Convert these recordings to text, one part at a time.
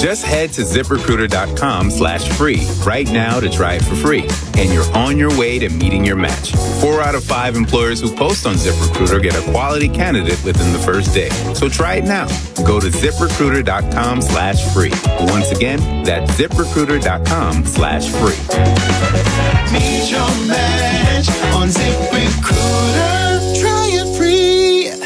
Just head to ZipRecruiter.com/free right now to try it for free. And you're on your way to meeting your match. 4 out of 5 employers who post on ZipRecruiter get a quality candidate within the first day. So try it now. Go to ZipRecruiter.com/free. Once again, that's ZipRecruiter.com/free. Meet your match on ZipRecruiter. Try it free.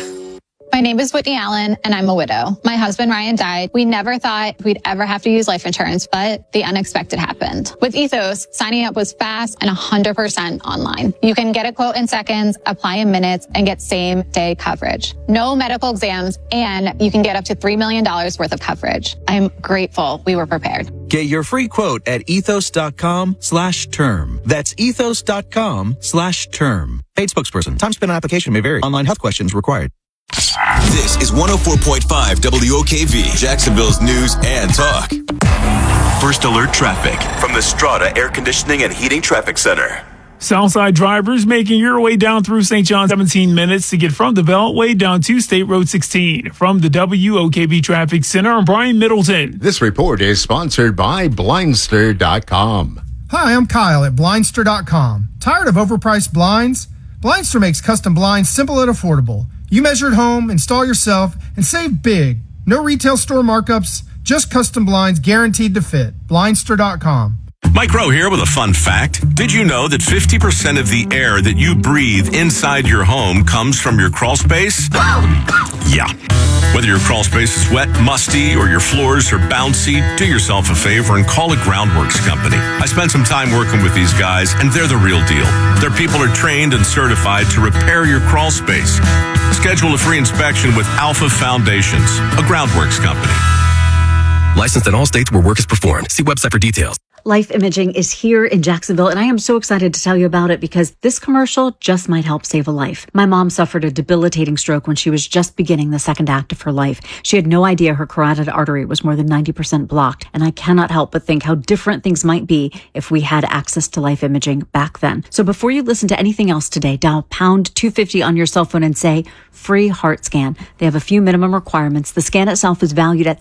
My name is Whitney Allen, and I'm a widow. My husband, Ryan, died. We never thought we'd ever have to use life insurance, but the unexpected happened. With Ethos, signing up was fast and 100% online. You can get a quote in seconds, apply in minutes, and get same-day coverage. No medical exams, and you can get up to $3 million worth of coverage. I'm grateful we were prepared. Get your free quote at ethos.com/term. That's ethos.com/term. Paid spokesperson. Time spent on application may vary. Online health questions required. This is 104.5 WOKV, Jacksonville's news and talk. First alert traffic from the Strata Air Conditioning and Heating Traffic Center. Southside drivers making your way down through St. John, 17 minutes to get from the Beltway down to State Road 16. From the WOKV Traffic Center, I'm Brian Middleton. This report is sponsored by Blindster.com. Hi, I'm Kyle at Blindster.com. Tired of overpriced blinds? Blindster makes custom blinds simple and affordable. You measure at home, install yourself, and save big. No retail store markups, just custom blinds guaranteed to fit. Blindster.com. Mike Rowe here with a fun fact. Did you know that 50% of the air that you breathe inside your home comes from your crawl space? Yeah. Whether your crawl space is wet, musty, or your floors are bouncy, do yourself a favor and call a Groundworks company. I spent some time working with these guys, and they're the real deal. Their people are trained and certified to repair your crawl space. Schedule a free inspection with Alpha Foundations, a Groundworks company. Licensed in all states where work is performed. See website for details. Life Imaging is here in Jacksonville, and I am so excited to tell you about it because this commercial just might help save a life. My mom suffered a debilitating stroke when she was just beginning the second act of her life. She had no idea her carotid artery was more than 90% blocked, and I cannot help but think how different things might be if we had access to Life Imaging back then. So before you listen to anything else today, dial pound 250 on your cell phone and say free heart scan. They have a few minimum requirements. The scan itself is valued at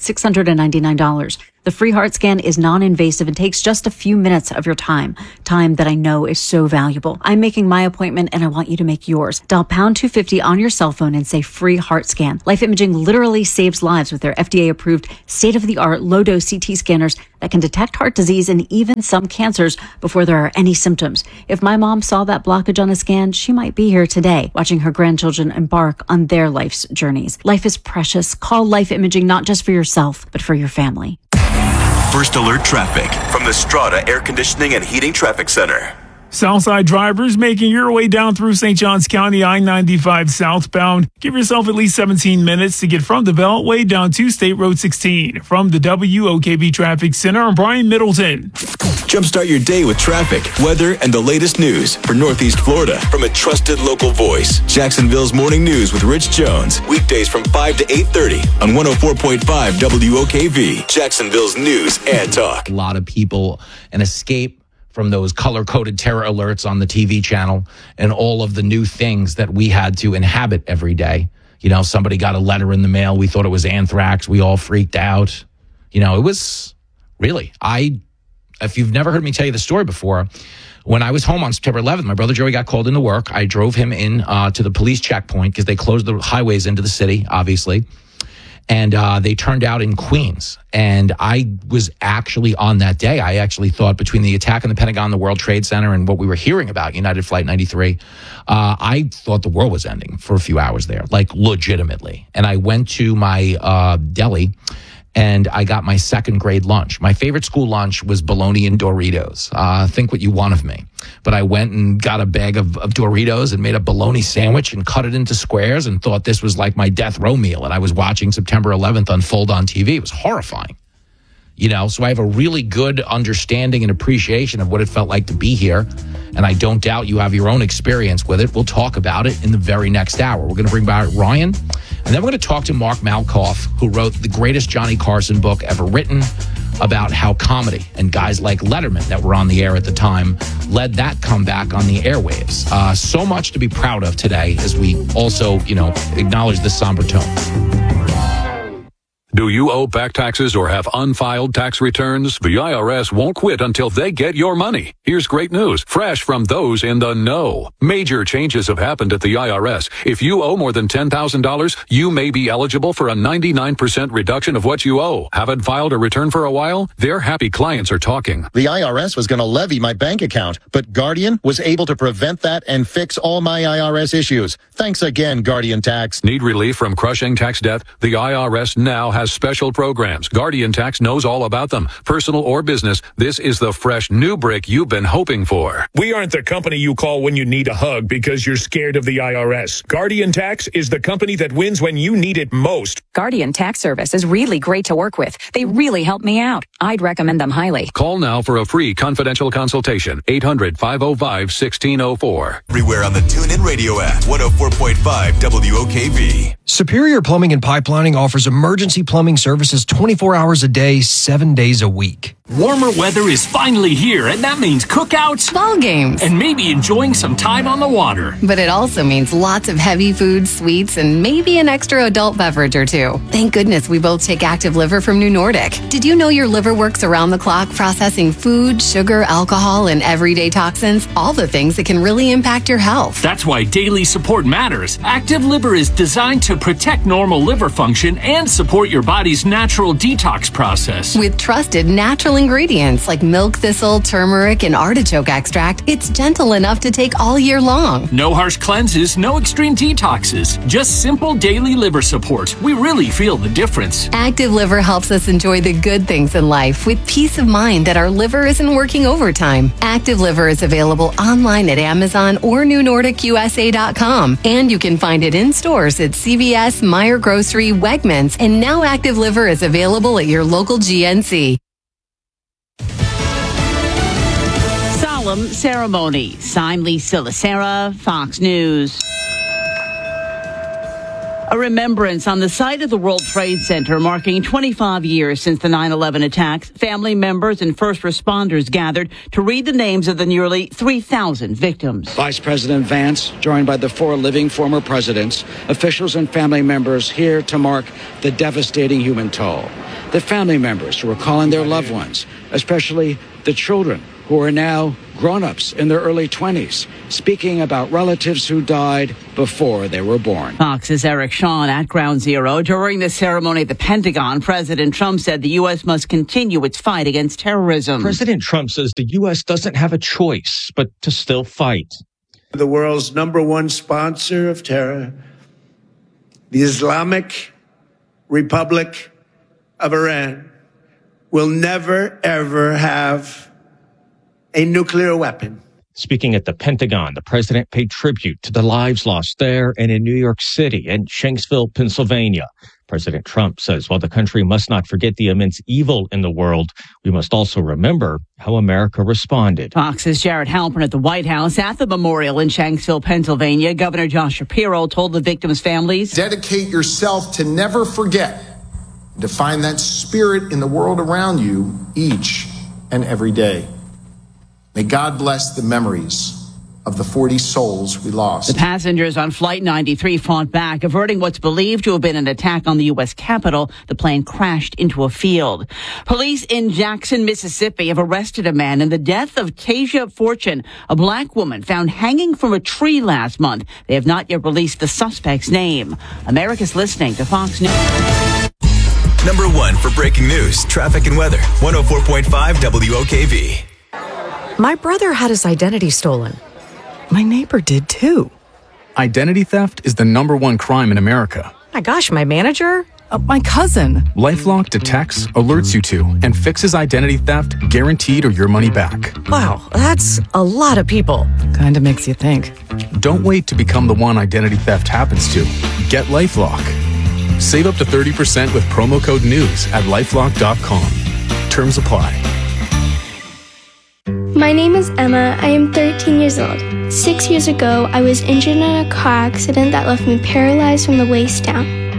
$699. The free heart scan is non-invasive and takes just a few minutes of your time that I know is so valuable. I'm making my appointment and I want you to make yours. Dial pound 250 on your cell phone and say free heart scan. Life Imaging literally saves lives with their FDA-approved state-of-the-art low-dose CT scanners that can detect heart disease and even some cancers before there are any symptoms. If my mom saw that blockage on a scan, she might be here today watching her grandchildren embark on their life's journeys. Life is precious. Call Life Imaging not just for yourself, but for your family. First alert traffic from the Strata Air Conditioning and Heating Traffic Center. Southside drivers making your way down through St. Johns County, I-95 southbound. Give yourself at least 17 minutes to get from the Beltway down to State Road 16. From the WOKV Traffic Center, I'm Brian Middleton. Jumpstart your day with traffic, weather, and the latest news for Northeast Florida from a trusted local voice. Jacksonville's Morning News with Rich Jones. Weekdays from 5 to 8:30 on 104.5 WOKV. Jacksonville's news and talk. A lot of people an escape from those color-coded terror alerts on the TV channel and all of the new things that we had to inhabit every day. You know, somebody got a letter in the mail. We thought it was anthrax. We all freaked out. You know, it was really, if you've never heard me tell you the story before, when I was home on September 11th, my brother Joey got called into work. I drove him in to the police checkpoint because they closed the highways into the city, obviously. And they turned out in Queens. And I was actually on that day, I actually thought between the attack on the Pentagon, the World Trade Center, and what we were hearing about, United Flight 93, I thought the world was ending for a few hours there, like legitimately. And I went to my deli and I got my second grade lunch. My favorite school lunch was bologna and Doritos. Think what you want of me. But I went and got a bag of Doritos and made a bologna sandwich and cut it into squares and thought this was like my death row meal. And I was watching September 11th unfold on TV. It was horrifying. You know, so I have a really good understanding and appreciation of what it felt like to be here. And I don't doubt you have your own experience with it. We'll talk about it in the very next hour. We're going to bring back Ryan. And then we're going to talk to Mark Malkoff, who wrote the greatest Johnny Carson book ever written about how comedy and guys like Letterman that were on the air at the time led that comeback on the airwaves. So much to be proud of today as we also, acknowledge the somber tone. Do you owe back taxes or have unfiled tax returns? The IRS won't quit until they get your money. Here's great news, fresh from those in the know. Major changes have happened at the IRS. If you owe more than $10,000, you may be eligible for a 99% reduction of what you owe. Haven't filed a return for a while? Their happy clients are talking. The IRS was going to levy my bank account, but Guardian was able to prevent that and fix all my IRS issues. Thanks again, Guardian Tax. Need relief from crushing tax debt? The IRS now has special programs. Guardian Tax knows all about them. Personal or business, this is the fresh new brick you've been hoping for. We aren't the company you call when you need a hug because you're scared of the IRS. Guardian Tax is the company that wins when you need it most. Guardian Tax Service is really great to work with. They really help me out. I'd recommend them highly. Call now for a free confidential consultation. 800-505-1604. Everywhere on the TuneIn Radio app. 104.5 WOKV. Superior Plumbing and Pipelining offers emergency plumbing services 24 hours a day, 7 days a week. Warmer weather is finally here, and that means cookouts, ball games, and maybe enjoying some time on the water. But it also means lots of heavy foods, sweets, and maybe an extra adult beverage or two. Thank goodness we both take Active Liver from New Nordic. Did you know your liver works around the clock processing food, sugar, alcohol, and everyday toxins? All the things that can really impact your health. That's why daily support matters. Active Liver is designed to protect normal liver function and support your body's natural detox process. With trusted natural ingredients like milk thistle, turmeric, and artichoke extract, it's gentle enough to take all year long. No harsh cleanses, no extreme detoxes, just simple daily liver support. We really feel the difference. Active Liver helps us enjoy the good things in life with peace of mind that our liver isn't working overtime. Active Liver is available online at Amazon or NewNordicUSA.com, and you can find it in stores at CVS, Meijer Grocery, Wegmans, and now Active Liver is available at your local GNC. Solemn ceremony. I'm Lisa Lacera, Fox News. A remembrance on the site of the World Trade Center marking 25 years since the 9/11 attacks. Family members and first responders gathered to read the names of the nearly 3,000 victims. Vice President Vance, joined by the 4 living former presidents, officials and family members here to mark the devastating human toll. The family members who are calling their loved ones, especially the children who are now grown-ups in their early 20s, speaking about relatives who died before they were born. Fox's Eric Shawn at Ground Zero. During the ceremony at the Pentagon, President Trump said the U.S. must continue its fight against terrorism. President Trump says the U.S. doesn't have a choice but to still fight. The world's #1 sponsor of terror, the Islamic Republic of Iran, will never, ever have a nuclear weapon. Speaking at the Pentagon, the president paid tribute to the lives lost there and in New York City and Shanksville, Pennsylvania. President Trump says while the country must not forget the immense evil in the world, we must also remember how America responded. Fox's Jared Halpern at the White House at the memorial in Shanksville, Pennsylvania. Governor Josh Shapiro told the victims' families, dedicate yourself to never forget, to find that spirit in the world around you each and every day. May God bless the memories of the 40 souls we lost. The passengers on Flight 93 fought back, averting what's believed to have been an attack on the U.S. Capitol. The plane crashed into a field. Police in Jackson, Mississippi have arrested a man in the death of Tasia Fortune, a black woman found hanging from a tree last month. They have not yet released the suspect's name. America's listening to Fox News. #1 for breaking news, traffic, and weather. 104.5 WOKV. My brother had his identity stolen. My neighbor did too. Identity theft is the #1 crime in America. My gosh, my manager? My cousin. LifeLock detects, alerts you to, and fixes identity theft guaranteed or your money back. Wow, that's a lot of people. Kinda makes you think. Don't wait to become the one identity theft happens to. Get LifeLock. Save up to 30% with promo code NEWS at LifeLock.com. Terms apply. My name is Emma. I am 13 years old. 6 years ago, I was injured in a car accident that left me paralyzed from the waist down.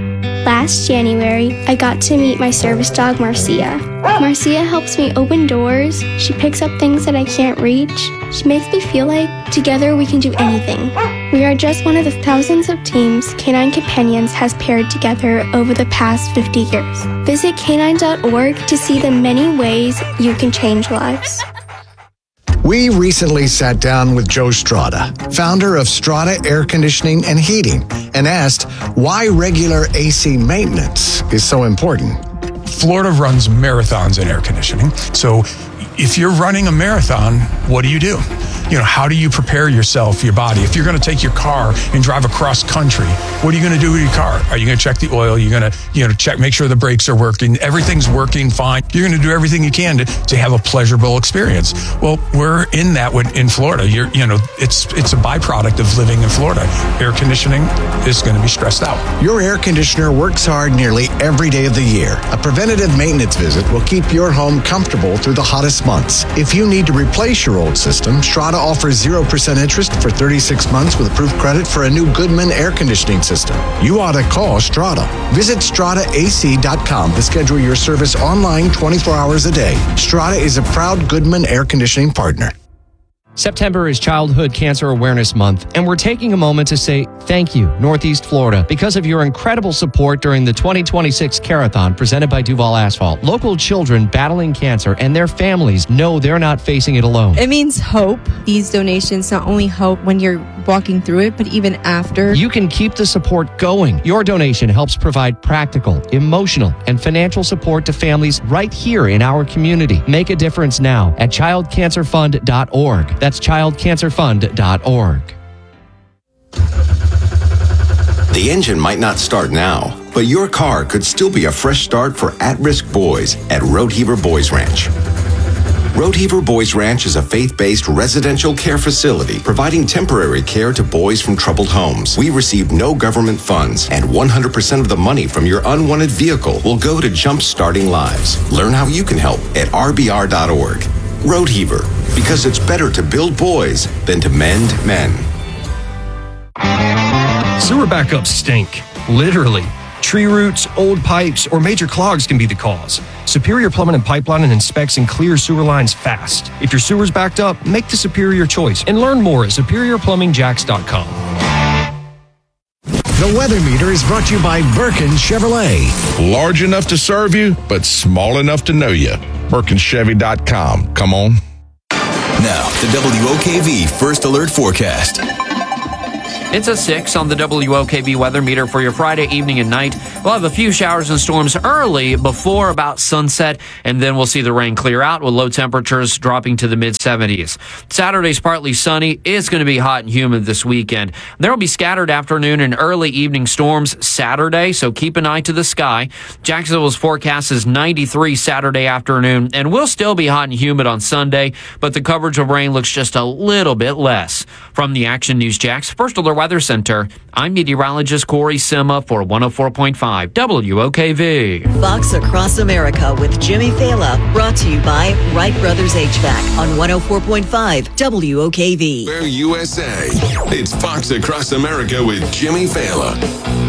Last January, I got to meet my service dog, Marcia. Marcia helps me open doors. She picks up things that I can't reach. She makes me feel like together we can do anything. We are just one of the thousands of teams Canine Companions has paired together over the past 50 years. Visit canine.org to see the many ways you can change lives. We recently sat down with Joe Strada, founder of Strada Air Conditioning and Heating, and asked why regular AC maintenance is so important. Florida runs marathons in air conditioning. So if you're running a marathon, what do? How do you prepare yourself, your body? If you're going to take your car and drive across country, what are you going to do with your car? Are you going to check the oil? You're going to, check, make sure the brakes are working. Everything's working fine. You're going to do everything you can to have a pleasurable experience. Well, we're in that in Florida. It's a byproduct of living in Florida. Air conditioning is going to be stressed out. Your air conditioner works hard nearly every day of the year. A preventative maintenance visit will keep your home comfortable through the hottest months. If you need to replace your old system, Strada offers 0% interest for 36 months with approved credit for a new Goodman air conditioning system. You ought to call Strada. Visit StradaAC.com to schedule your service online 24 hours a day. Strada is a proud Goodman air conditioning partner. September is Childhood Cancer Awareness Month, and we're taking a moment to say thank you, Northeast Florida, because of your incredible support during the 2026 Carathon presented by Duval Asphalt. Local children battling cancer and their families know they're not facing it alone. It means hope. These donations not only help when you're walking through it, but even after. You can keep the support going. Your donation helps provide practical, emotional, and financial support to families right here in our community. Make a difference now at childcancerfund.org. That's childcancerfund.org. The engine might not start now, but your car could still be a fresh start for at-risk boys at Roadheaver Boys Ranch. Roadheaver Boys Ranch is a faith-based residential care facility providing temporary care to boys from troubled homes. We receive no government funds, and 100% of the money from your unwanted vehicle will go to jump-starting lives. Learn how you can help at rbr.org. Roadheaver, because it's better to build boys than to mend men. Sewer backups stink, literally. Tree roots, old pipes, or major clogs can be the cause. Superior Plumbing and Pipeline inspects and clears sewer lines fast. If your sewer's backed up, make the Superior choice and learn more at superiorplumbingjacks.com. The Weather Meter is brought to you by Birkin Chevrolet. Large enough to serve you, but small enough to know you. BirkinChevy.com. Come on. Now, the WOKV First Alert Forecast. It's a 6 on the WOKV weather meter for your Friday evening and night. We'll have a few showers and storms early before about sunset, and then we'll see the rain clear out with low temperatures dropping to the mid-70s. Saturday's partly sunny. It's going to be hot and humid this weekend. There will be scattered afternoon and early evening storms Saturday, so keep an eye to the sky. Jacksonville's forecast is 93 Saturday afternoon, and we'll still be hot and humid on Sunday, but the coverage of rain looks just a little bit less. From the Action News Jax First Alert Weather Center, I'm meteorologist Corey Sima for 104.5 WOKV. Fox Across America with Jimmy Fela, brought to you by Wright Brothers HVAC on 104.5 WOKV. Where USA. It's Fox Across America with Jimmy Fela.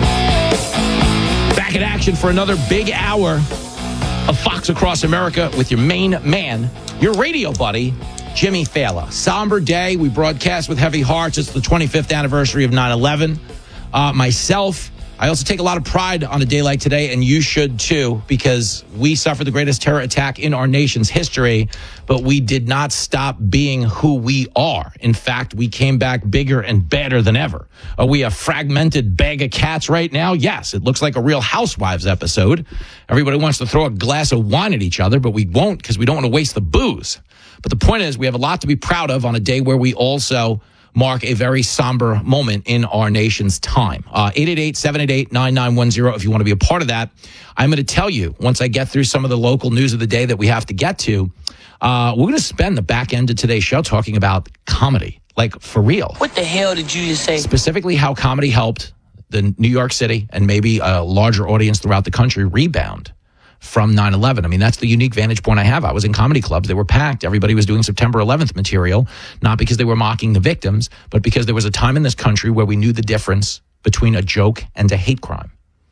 Back in action for another big hour of Fox Across America with your main man, your radio buddy, Jimmy Fela. Somber day. We broadcast with heavy hearts. It's the 25th anniversary of 9/11. Myself, I also take a lot of pride on a day like today, and you should too, because we suffered the greatest terror attack in our nation's history, but we did not stop being who we are. In fact, we came back bigger and better than ever. Are we a fragmented bag of cats right now? Yes, it looks like a Real Housewives episode. Everybody wants to throw a glass of wine at each other, but we won't because we don't want to waste the booze. But the point is, we have a lot to be proud of on a day where we also mark a very somber moment in our nation's time. 888-788-9910 if you want to be a part of that. I'm going to tell you, once I get through some of the local news of the day that we have to get to, we're going to spend the back end of today's show talking about comedy, like for real. What the hell did you just say? Specifically how comedy helped the New York City and maybe a larger audience throughout the country rebound from 9/11. I mean, that's the unique vantage point I have. I was in comedy clubs. They were packed. Everybody was doing September 11th material, not because they were mocking the victims, but because there was a time in this country where we knew the difference between a joke and a hate crime.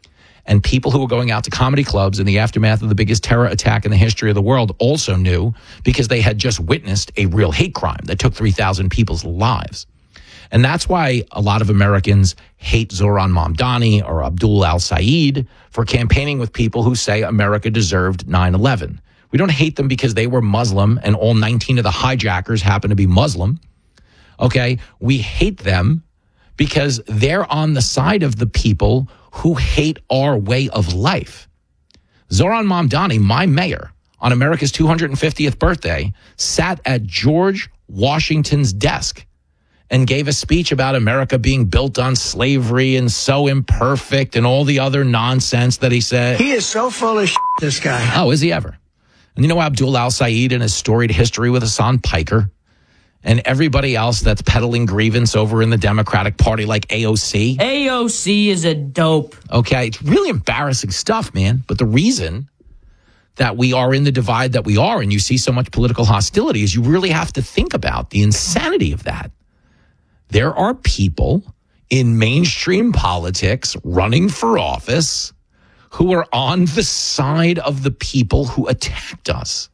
And people who were going out to comedy clubs in the aftermath of the biggest terror attack in the history of the world also knew, because they had just witnessed a real hate crime that took 3,000 people's lives. And that's why a lot of Americans hate Zohran Mamdani or Abdul al-Sayed for campaigning with people who say America deserved 9/11. We don't hate them because they were Muslim and all 19 of the hijackers happen to be Muslim. Okay? We hate them because they're on the side of the people who hate our way of life. Zohran Mamdani, my mayor, on America's 250th birthday, sat at George Washington's desk and gave a speech about America being built on slavery and so imperfect and all the other nonsense that he said. He is so full of shit, this guy. Oh, is he ever? And you know Abdul al-Sayed and his storied history with Hassan Piker and everybody else that's peddling grievance over in the Democratic Party like AOC? AOC is a dope. Okay, it's really embarrassing stuff, man. But the reason that we are in the divide that we are and you see so much political hostility is you really have to think about the insanity of that. There are people in mainstream politics running for office who are on the side of the people who attacked us,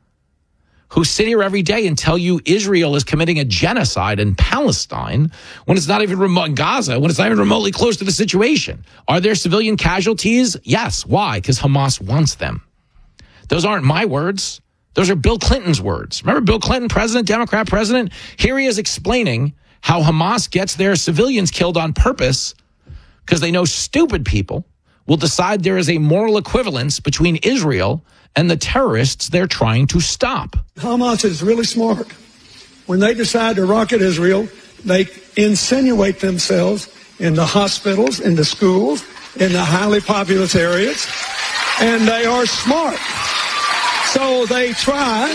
who sit here every day and tell you Israel is committing a genocide in Palestine when it's not even remote in Gaza, when it's not even remotely close to the situation. Are there civilian casualties? Yes. Why? Because Hamas wants them. Those aren't my words. Those are Bill Clinton's words. Remember Bill Clinton, president, Democrat president? Here he is explaining how Hamas gets their civilians killed on purpose because they know stupid people will decide there is a moral equivalence between Israel and the terrorists they're trying to stop. Hamas is really smart. When they decide to rocket Israel, they insinuate themselves in the hospitals, in the schools, in the highly populous areas, and they are smart. So they try.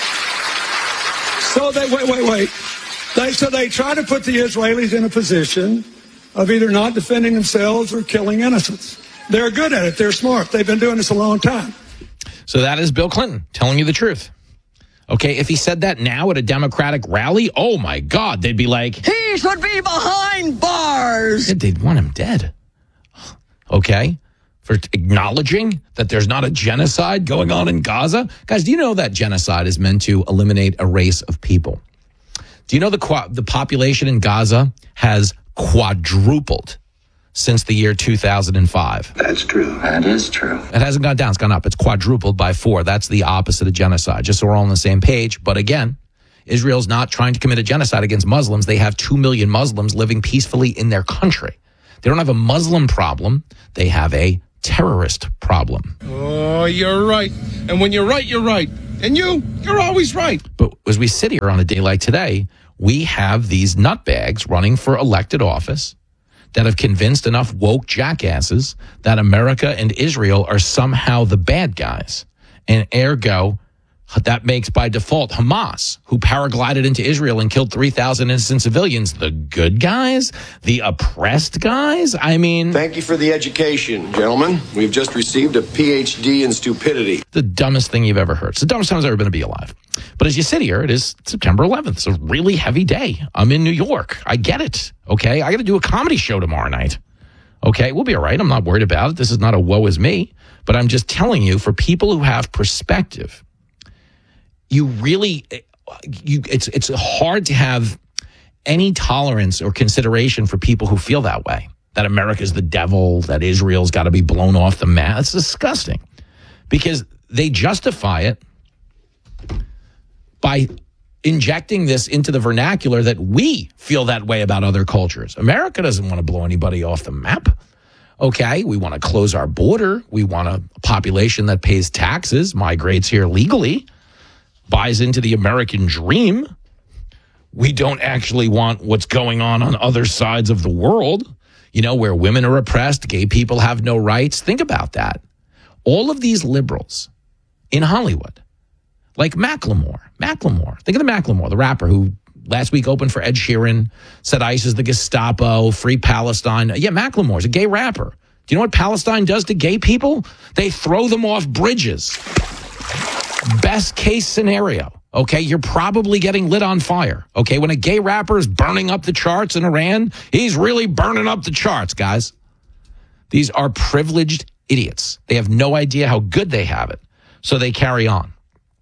They try to put the Israelis in a position of either not defending themselves or killing innocents. They're good at it. They're smart. They've been doing this a long time. So that is Bill Clinton telling you the truth. Okay, if he said that now at a Democratic rally, oh my God, they'd be like, he should be behind bars. They'd want him dead. Okay, for acknowledging that there's not a genocide going on in Gaza. Guys, do you know that genocide is meant to eliminate a race of people? Do you know the population in Gaza has quadrupled since the year 2005? That's true. That is true. It hasn't gone down. It's gone up. It's quadrupled by 4. That's the opposite of genocide, just so we're all on the same page. But again, Israel's not trying to commit a genocide against Muslims. They have 2 million Muslims living peacefully in their country. They don't have a Muslim problem. They have a terrorist problem. Oh, you're right. And when you're right, you're right. And you're always right. But as we sit here on a day like today, we have these nutbags running for elected office that have convinced enough woke jackasses that America and Israel are somehow the bad guys. And ergo, that makes by default Hamas, who paraglided into Israel and killed 3,000 innocent civilians, the good guys, the oppressed guys. I mean, thank you for the education, gentlemen. We've just received a PhD in stupidity. The dumbest thing you've ever heard. It's the dumbest time I've ever been to be alive. But as you sit here, it is September 11th. It's a really heavy day. I'm in New York. I get it. Okay. I got to do a comedy show tomorrow night. Okay. We'll be all right. I'm not worried about it. This is not a woe is me. But I'm just telling you, for people who have perspective, it's hard to have any tolerance or consideration for people who feel that way, that America's the devil, that Israel's got to be blown off the map. It's disgusting because they justify it by injecting this into the vernacular that we feel that way about other cultures. America doesn't want to blow anybody off the map. Okay, we want to close our border. We want a population that pays taxes, migrates here legally, buys into the American dream. We don't actually want what's going on other sides of the world, where women are oppressed, gay people have no rights. Think about that. All of these liberals in Hollywood, like Macklemore. Think of the Macklemore, the rapper who last week opened for Ed Sheeran, said ICE is the Gestapo, free Palestine. Yeah, Macklemore's a gay rapper. Do you know what Palestine does to gay people? They throw them off bridges. Best case scenario, okay? You're probably getting lit on fire, okay? When a gay rapper is burning up the charts in Iran, he's really burning up the charts, guys. These are privileged idiots. They have no idea how good they have it. So they carry on.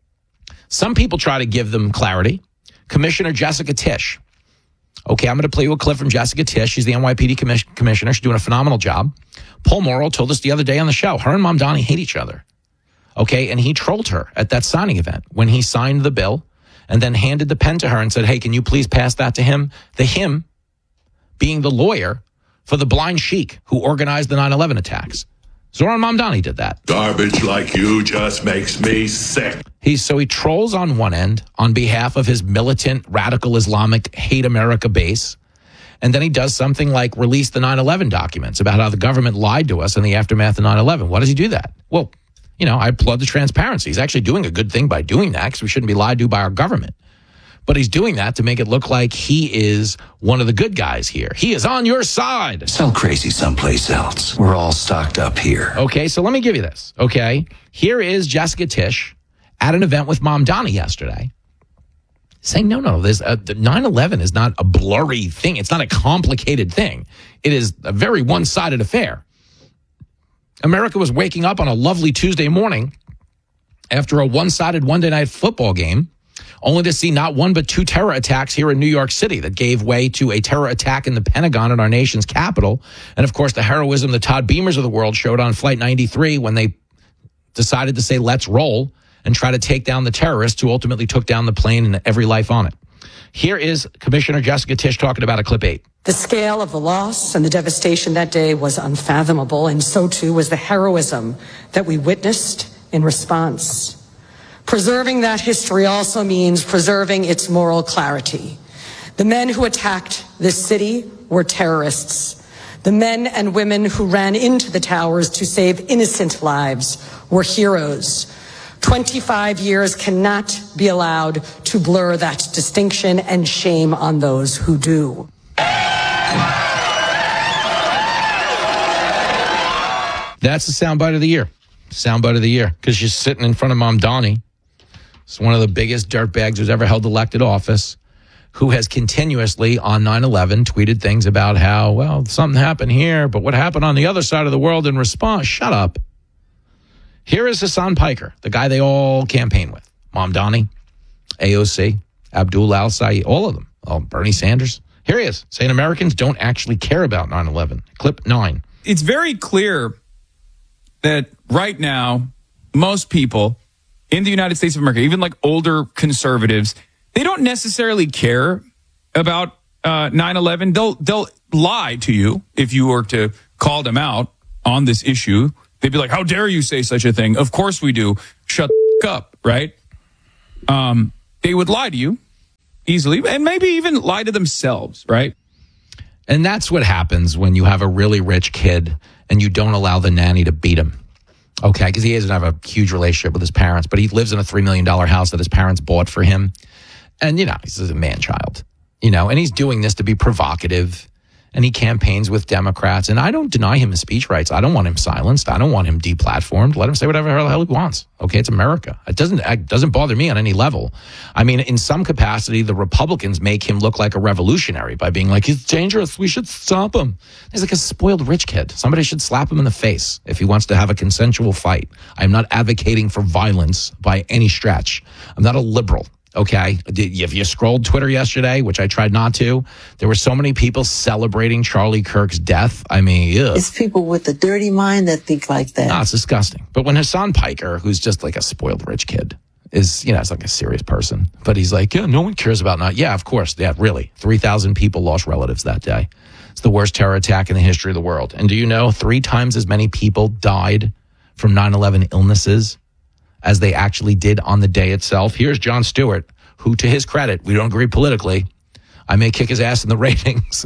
Some people try to give them clarity. Commissioner Jessica Tisch. Okay, I'm going to play you a clip from Jessica Tisch. She's the NYPD commissioner. She's doing a phenomenal job. Paul Morrow told us the other day on the show, her and Mamdani hate each other. Okay, and he trolled her at that signing event when he signed the bill and then handed the pen to her and said, hey, can you please pass that to him? The him being the lawyer for the blind sheik who organized the 9/11 attacks. Zoran Mamdani did that. Garbage like you just makes me sick. He trolls on one end on behalf of his militant, radical Islamic, hate America base. And then he does something like release the 9/11 documents about how the government lied to us in the aftermath of 9/11. Why does he do that? Well, I applaud the transparency. He's actually doing a good thing by doing that because we shouldn't be lied to by our government. But he's doing that to make it look like he is one of the good guys here. He is on your side. Sell crazy someplace else. We're all stocked up here. Okay, so let me give you this. Okay, here is Jessica Tisch at an event with Mamdani yesterday saying, no, there's the 9/11 is not a blurry thing. It's not a complicated thing. It is a very one-sided affair. America was waking up on a lovely Tuesday morning after a one-sided Monday night football game, only to see not one but two terror attacks here in New York City that gave way to a terror attack in the Pentagon in our nation's capital. And, of course, the heroism the Todd Beamers of the world showed on Flight 93 when they decided to say, let's roll, and try to take down the terrorists who ultimately took down the plane and every life on it. Here is Commissioner Jessica Tisch talking about a clip 8. The scale of the loss and the devastation that day was unfathomable, and so too was the heroism that we witnessed in response. Preserving that history also means preserving its moral clarity. The men who attacked this city were terrorists. The men and women who ran into the towers to save innocent lives were heroes. 25 years cannot be allowed to blur that distinction, and shame on those who do. That's the soundbite of the year. Soundbite of the year, because she's sitting in front of Mamdani. It's one of the biggest dirtbags who's ever held elected office, who has continuously on 9/11 tweeted things about how, well, something happened here, but what happened on the other side of the world in response? Shut up. Here is Hassan Piker, the guy they all campaign with. Mamdani, AOC, Abdul Al-Sayed, all of them. Oh, Bernie Sanders. Here he is, saying Americans don't actually care about 9/11. Clip 9. It's very clear that right now, most people in the United States of America, even like older conservatives, they don't necessarily care about 9/11. They'll lie to you if you were to call them out on this issue. They'd be like, how dare you say such a thing? Of course we do. Shut the up, right? They would lie to you easily and maybe even lie to themselves, right? And that's what happens when you have a really rich kid and you don't allow the nanny to beat him. Okay, because he doesn't have a huge relationship with his parents, but he lives in a $3 million house that his parents bought for him. And, he's a man-child, and he's doing this to be provocative. And he campaigns with Democrats. And I don't deny him his speech rights. I don't want him silenced. I don't want him deplatformed. Let him say whatever the hell he wants. Okay, it's America. It doesn't bother me on any level. I mean, in some capacity, the Republicans make him look like a revolutionary by being like, he's dangerous. We should stop him. He's like a spoiled rich kid. Somebody should slap him in the face if he wants to have a consensual fight. I'm not advocating for violence by any stretch. I'm not a liberal. Okay, if you scrolled Twitter yesterday, which I tried not to, there were so many people celebrating Charlie Kirk's death. I mean, ugh. It's people with a dirty mind that think like that. It's disgusting. But when Hassan Piker, who's just like a spoiled rich kid, is, it's like a serious person, but he's like, yeah, no one cares about not. Yeah, of course. Yeah, really. 3,000 people lost relatives that day. It's the worst terror attack in the history of the world. And do you know 3 times as many people died from 9/11 illnesses as they actually did on the day itself? Here's Jon Stewart, who, to his credit, we don't agree politically. I may kick his ass in the ratings.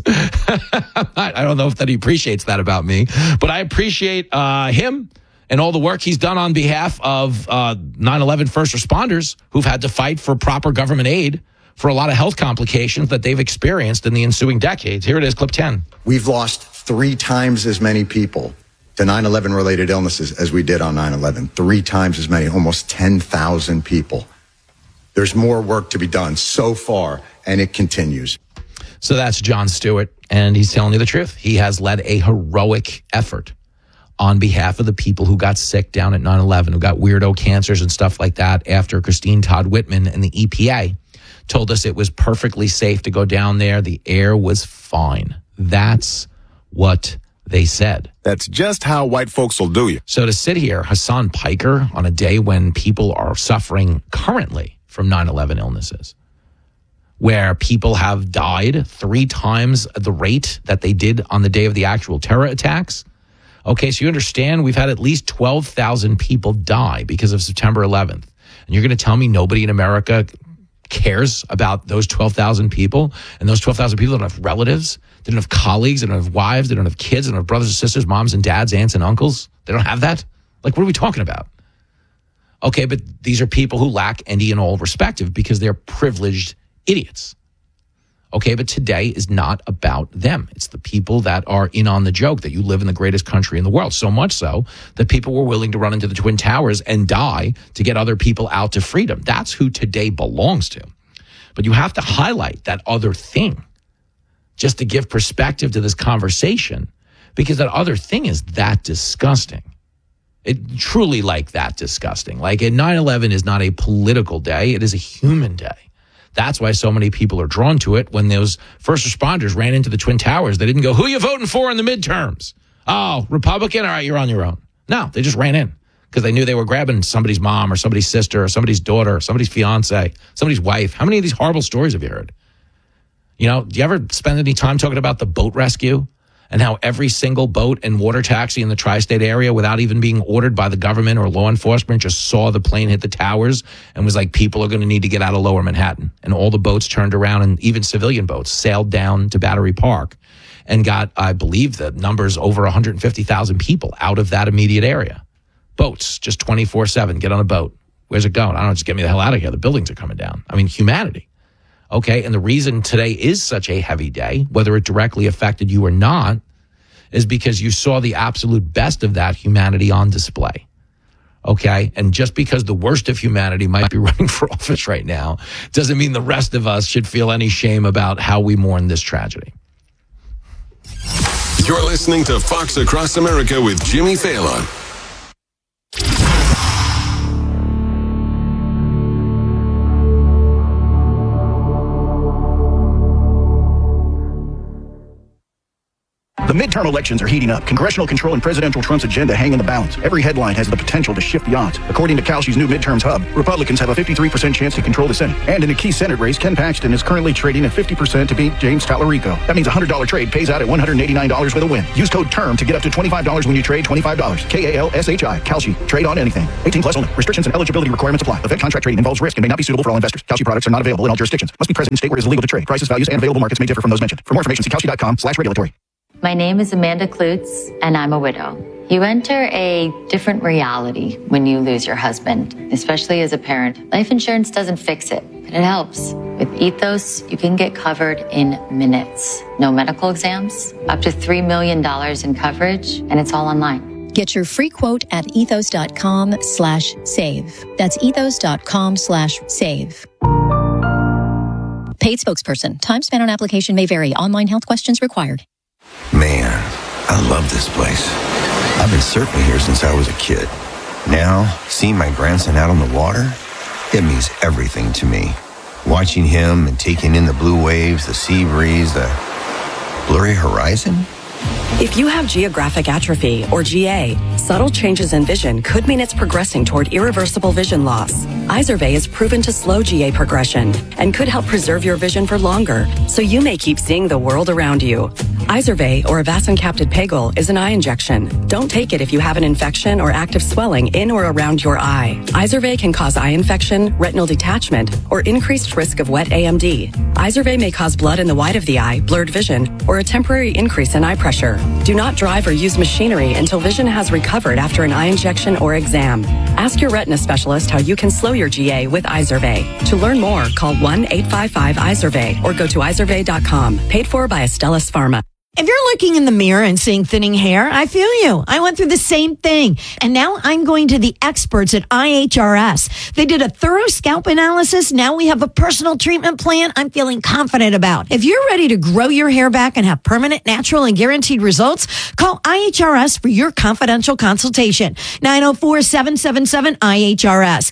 I don't know if that he appreciates that about me, but I appreciate him and all the work he's done on behalf of 9/11 first responders who've had to fight for proper government aid for a lot of health complications that they've experienced in the ensuing decades. Here it is, clip 10. We've lost 3 times as many people to 9/11 related illnesses as we did on 9/11. 3 times as many, almost 10,000 people. There's more work to be done so far, and it continues. So that's Jon Stewart, and he's telling you the truth. He has led a heroic effort on behalf of the people who got sick down at 9/11, who got weirdo cancers and stuff like that after Christine Todd Whitman and the EPA told us it was perfectly safe to go down there. The air was fine. That's what they said. That's just how white folks will do you. So to sit here, Hassan Piker, on a day when people are suffering currently from 9/11 illnesses, where people have died 3 times the rate that they did on the day of the actual terror attacks. Okay, so you understand we've had at least 12,000 people die because of September 11th. And you're going to tell me nobody in America cares about those 12,000 people? And those 12,000 people don't have relatives? They don't have colleagues? They don't have wives? They don't have kids? They don't have brothers and sisters, moms and dads, aunts and uncles? They don't have that? Like, what are we talking about? Okay, but these are people who lack any and all perspective because they're privileged idiots. Okay, but today is not about them. It's the people that are in on the joke that you live in the greatest country in the world. So much so that people were willing to run into the Twin Towers and die to get other people out to freedom. That's who today belongs to. But you have to highlight that other thing just to give perspective to this conversation, because that other thing is that disgusting. It truly like that disgusting. Like 9/11 is not a political day. It is a human day. That's why so many people are drawn to it. When those first responders ran into the Twin Towers, they didn't go, who are you voting for in the midterms? Oh, Republican? All right, you're on your own. No, they just ran in because they knew they were grabbing somebody's mom or somebody's sister or somebody's daughter or somebody's fiance, somebody's wife. How many of these horrible stories have you heard? You know, do you ever spend any time talking about the boat rescue and how every single boat and water taxi in the tri-state area, without even being ordered by the government or law enforcement, just saw the plane hit the towers and was like, people are going to need to get out of Lower Manhattan. And all the boats turned around, and even civilian boats sailed down to Battery Park and got, I believe, the numbers over 150,000 people out of that immediate area. Boats, just 24/7, get on a boat. Where's it going? I don't know, just get me the hell out of here. The buildings are coming down. I mean, humanity. Okay, and the reason today is such a heavy day, whether it directly affected you or not, is because you saw the absolute best of that humanity on display. Okay, and just because the worst of humanity might be running for office right now doesn't mean the rest of us should feel any shame about how we mourn this tragedy. You're listening to Fox Across America with Jimmy Fallon. The midterm elections are heating up. Congressional control and presidential Trump's agenda hang in the balance. Every headline has the potential to shift the odds. According to Kalshi's new midterms hub, Republicans have a 53% chance to control the Senate. And in a key Senate race, Ken Paxton is currently trading at 50% to beat James Tallarico. That means a $100 trade pays out at $189 with a win. Use code TERM to get up to $25 when you trade $25. KALSHI. Kalshi. Trade on anything. 18 plus only. Restrictions and eligibility requirements apply. Event contract trading involves risk and may not be suitable for all investors. Kalshi products are not available in all jurisdictions. Must be present in state where it is illegal to trade. Prices, values, and available markets may differ from those mentioned. For more information, see Kalshi.com/regulatory. My name is Amanda Klutz, and I'm a widow. You enter a different reality when you lose your husband, especially as a parent. Life insurance doesn't fix it, but it helps. With Ethos, you can get covered in minutes. No medical exams, up to $3 million in coverage, and it's all online. Get your free quote at ethos.com/save. That's ethos.com/save. Paid spokesperson. Time spent on application may vary. Online health questions required. Man, I love this place. I've been surfing here since I was a kid. Now, seeing my grandson out on the water, it means everything to me. Watching him and taking in the blue waves, the sea breeze, the blurry horizon. If you have geographic atrophy, or GA, subtle changes in vision could mean it's progressing toward irreversible vision loss. Izervay is proven to slow GA progression and could help preserve your vision for longer, so you may keep seeing the world around you. Izervay, or avacincaptad pegol, is an eye injection. Don't take it if you have an infection or active swelling in or around your eye. Izervay can cause eye infection, retinal detachment, or increased risk of wet AMD. Izervay may cause blood in the white of the eye, blurred vision, or a temporary increase in eye pressure. Do not drive or use machinery until vision has recovered after an eye injection or exam. Ask your retina specialist how you can slow your GA with Izervay. To learn more, call 1-855-IZERVAY or go to izervay.com. Paid for by Astellas Pharma. If you're looking in the mirror and seeing thinning hair, I feel you. I went through the same thing. And now I'm going to the experts at IHRS. They did a thorough scalp analysis. Now we have a personal treatment plan I'm feeling confident about. If you're ready to grow your hair back and have permanent, natural, and guaranteed results, call IHRS for your confidential consultation. 904-777-IHRS.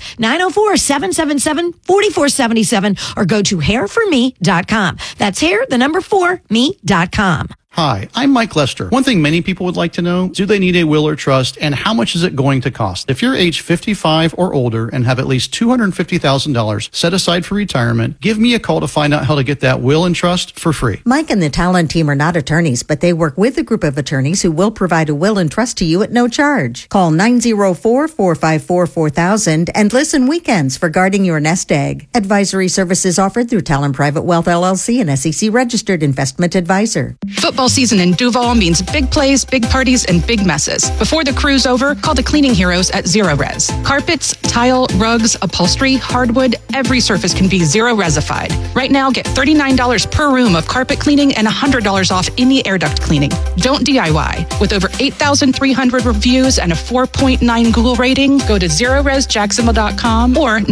904-777-4477 or go to hairforme.com. That's hair4me.com. Hi, I'm Mike Lester. One thing many people would like to know, do they need a will or trust, and how much is it going to cost? If you're age 55 or older and have at least $250,000 set aside for retirement, give me a call to find out how to get that will and trust for free. Mike and the Talon team are not attorneys, but they work with a group of attorneys who will provide a will and trust to you at no charge. Call 904-454-4000 and listen weekends for guarding your nest egg. Advisory services offered through Talon Private Wealth LLC, an SEC registered investment advisor. Football season in Duval means big plays, big parties, and big messes. Before the crew's over, call the cleaning heroes at Zero Res. Carpets, tile, rugs, upholstery, hardwood, every surface can be Zero Resified. Right now, get $39 per room of carpet cleaning and $100 off any air duct cleaning. Don't DIY. With over 8,300 reviews and a 4.9 Google rating, go to ZeroResJacksonville.com or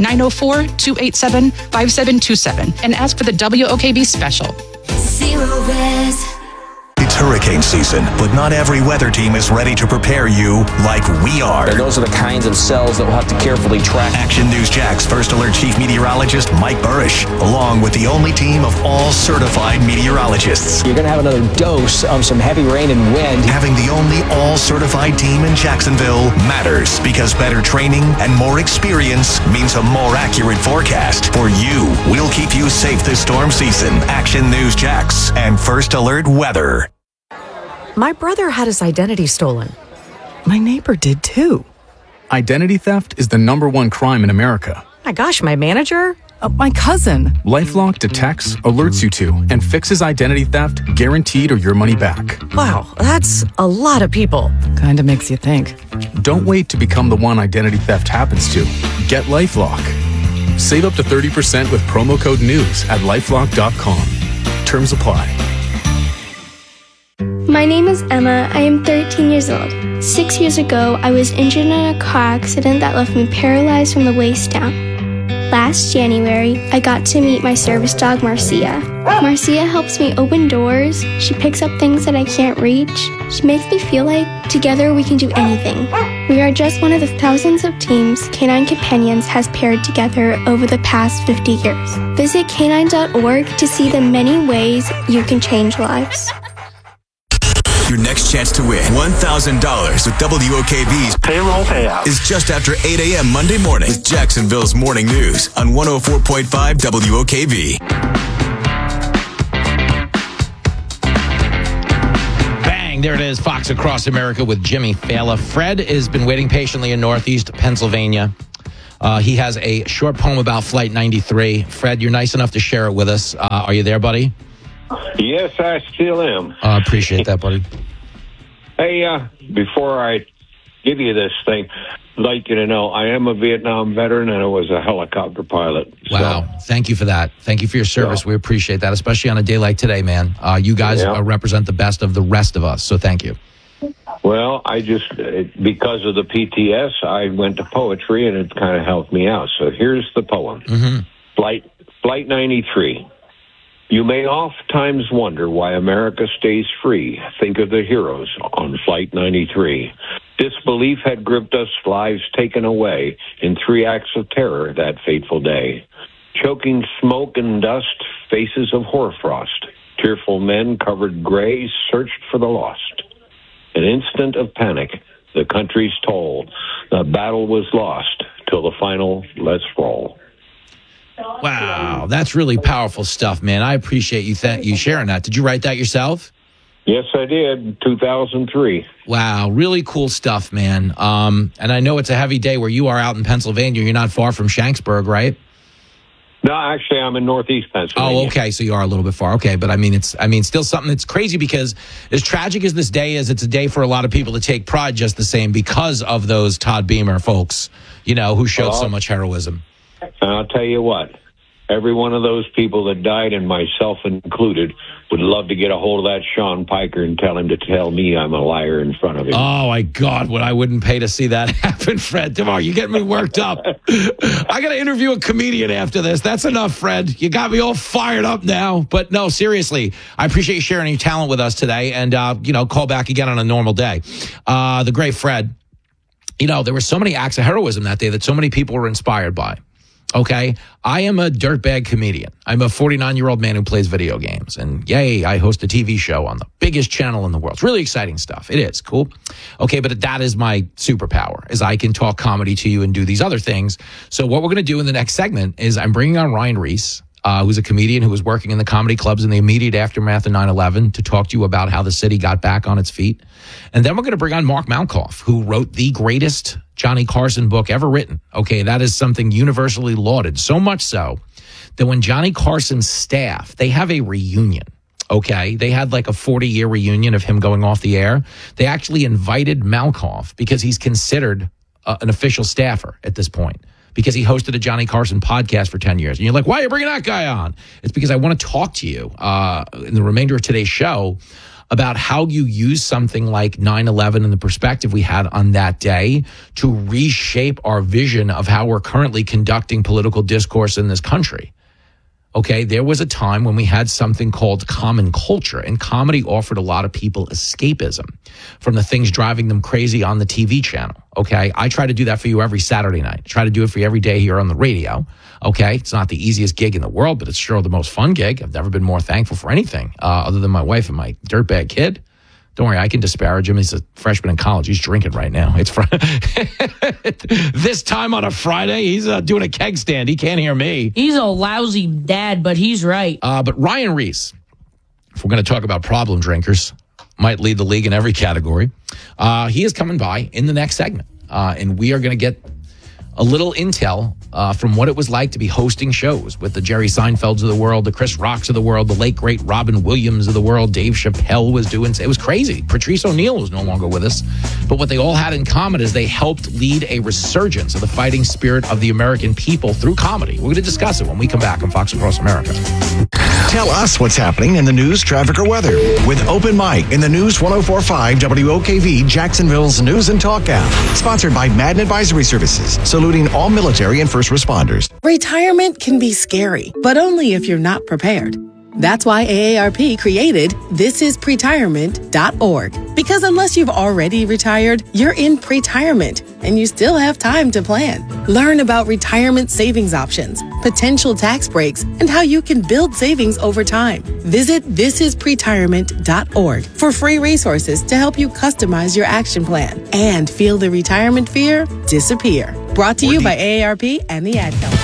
904-287-5727 and ask for the WOKB special. Zero Res. It's hurricane season, but not every weather team is ready to prepare you like we are. And those are the kinds of cells that we'll have to carefully track. Action News Jack's First Alert Chief Meteorologist Mike Burrish, along with the only team of all certified meteorologists. You're going to have another dose of some heavy rain and wind. Having the only all-certified team in Jacksonville matters because better training and more experience means a more accurate forecast for you. We'll keep you safe this storm season. Action News Jax and First Alert Weather. My brother had his identity stolen. My neighbor did too. Identity theft is the #1 crime in America. My gosh, my manager? My cousin. LifeLock detects, alerts you to, and fixes identity theft guaranteed or your money back. Wow, that's a lot of people. Kinda makes you think. Don't wait to become the one identity theft happens to. Get LifeLock. Save up to 30% with promo code NEWS at LifeLock.com. Terms apply. My name is Emma. I am 13 years old. 6 years ago, I was injured in a car accident that left me paralyzed from the waist down. Last January, I got to meet my service dog, Marcia. Marcia helps me open doors. She picks up things that I can't reach. She makes me feel like together we can do anything. We are just one of the thousands of teams Canine Companions has paired together over the past 50 years. Visit canine.org to see the many ways you can change lives. Your next chance to win $1,000 with WOKV's payroll payout is just after 8 a.m. Monday morning with Jacksonville's Morning News on 104.5 WOKV. Bang, there it is. Fox Across America with Jimmy Fallon. Fred has been waiting patiently in Northeast Pennsylvania. He has a short poem about Flight 93. Fred, you're nice enough to share it with us. Are you there, buddy? Yes, I still am. I appreciate that, buddy. Hey, before I give you this thing, I'd like you to know I am a Vietnam veteran and I was a helicopter pilot. Wow. Thank you for that. Thank you for your service. We appreciate that, especially on a day like today, man. You guys represent the best of the rest of us, so thank you. Well, I just, because of the PTS, I went to poetry and it kind of helped me out. So here's the poem. Flight 93. You may oft-times wonder why America stays free. Think of the heroes on Flight 93. Disbelief had gripped us, lives taken away in 3 acts of terror that fateful day. Choking smoke and dust, faces of hoarfrost. Tearful men covered gray searched for the lost. An instant of panic, the country's toll. The battle was lost till the final let's roll. Wow, that's really powerful stuff, man. I appreciate you you sharing that. Did you write that yourself? Yes, I did. 2003. Wow, really cool stuff, man. And I know it's a heavy day where you are out in Pennsylvania. You're not far from Shanksburg, right? No, actually, I'm in Northeast Pennsylvania. Oh, okay. So you are a little bit far. Okay, but I mean, still something that's crazy because as tragic as this day is, it's a day for a lot of people to take pride just the same because of those Todd Beamer folks, who showed so much heroism. And I'll tell you what, every one of those people that died, and myself included, would love to get a hold of that Sean Piker and tell him to tell me I'm a liar in front of him. Oh, my God, what I wouldn't pay to see that happen, Fred. Tomorrow, you get me worked up. I got to interview a comedian after this. That's enough, Fred. You got me all fired up now. But no, seriously, I appreciate you sharing your talent with us today. And, call back again on a normal day. The great Fred, there were so many acts of heroism that day that so many people were inspired by. Okay, I am a dirtbag comedian. I'm a 49-year-old man who plays video games. And yay, I host a TV show on the biggest channel in the world. It's really exciting stuff. It is cool. Okay, but that is my superpower, is I can talk comedy to you and do these other things. So what we're going to do in the next segment is I'm bringing on Ryan Reese, who's a comedian who was working in the comedy clubs in the immediate aftermath of 9/11 to talk to you about how the city got back on its feet. And then we're going to bring on Mark Malkoff, who wrote the greatest Johnny Carson book ever written. Okay, that is something universally lauded, so much so that when Johnny Carson's staff, they have a reunion. Okay, they had like a 40-year reunion of him going off the air. They actually invited Malkoff because he's considered an official staffer at this point, because he hosted a Johnny Carson podcast for 10 years. And you're like, why are you bringing that guy on? It's because I want to talk to you in the remainder of today's show about how you use something like 9/11 and the perspective we had on that day to reshape our vision of how we're currently conducting political discourse in this country. Okay, there was a time when we had something called common culture, and comedy offered a lot of people escapism from the things driving them crazy on the TV channel. Okay, I try to do that for you every Saturday night. I try to do it for you every day here on the radio. Okay, it's not the easiest gig in the world, but it's sure the most fun gig. I've never been more thankful for anything other than my wife and my dirtbag kid. Don't worry, I can disparage him. He's a freshman in college. He's drinking right now. It's this time on a Friday, he's doing a keg stand. He can't hear me. He's a lousy dad, but he's right. But Ryan Reese, if we're going to talk about problem drinkers, might lead the league in every category. He is coming by in the next segment, and we are going to get a little intel from what it was like to be hosting shows with the Jerry Seinfelds of the world, the Chris Rocks of the world, the late, great Robin Williams of the world. Dave Chappelle was doing, it was crazy. Patrice O'Neal was no longer with us. But what they all had in common is they helped lead a resurgence of the fighting spirit of the American people through comedy. We're going to discuss it when we come back on Fox Across America. Tell us what's happening in the news, traffic, or weather with Open Mic in the News 104.5 WOKV Jacksonville's News and Talk app. Sponsored by Madden Advisory Services, saluting all military and first responders. Retirement can be scary, but only if you're not prepared. That's why AARP created thisispretirement.org. Because unless you've already retired, you're in pretirement, and you still have time to plan. Learn about retirement savings options, potential tax breaks, and how you can build savings over time. Visit thisispretirement.org for free resources to help you customize your action plan and feel the retirement fear disappear. Brought to you by AARP and the Ad Council.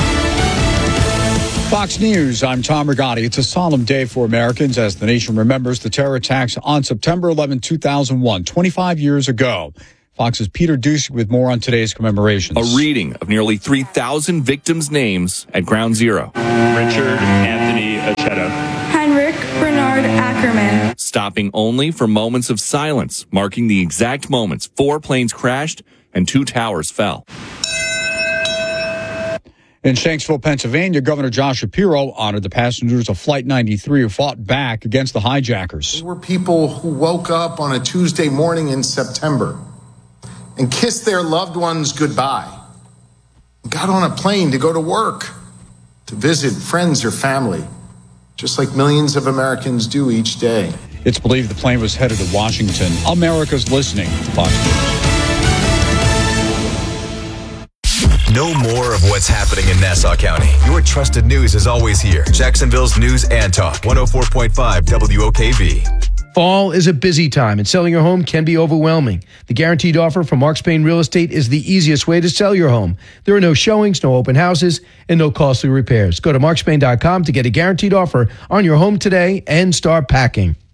Fox News, I'm Tom Rigotti. It's a solemn day for Americans as the nation remembers the terror attacks on September 11, 2001, 25 years ago. Fox's Peter Doocy with more on today's commemorations. A reading of nearly 3,000 victims' names at Ground Zero. Richard Anthony Acheta. Heinrich Bernard Ackerman. Stopping only for moments of silence, marking the exact moments 4 planes crashed and 2 towers fell. In Shanksville, Pennsylvania, Governor Josh Shapiro honored the passengers of Flight 93 who fought back against the hijackers. They were people who woke up on a Tuesday morning in September and kissed their loved ones goodbye, got on a plane to go to work, to visit friends or family, just like millions of Americans do each day. It's believed the plane was headed to Washington. America's listening to Fox News. Know more of what's happening in Nassau County. Your trusted news is always here. Jacksonville's News and Talk, 104.5 WOKV. Fall is a busy time, and selling your home can be overwhelming. The guaranteed offer from Mark Spain Real Estate is the easiest way to sell your home. There are no showings, no open houses, and no costly repairs. Go to markspain.com to get a guaranteed offer on your home today and start packing.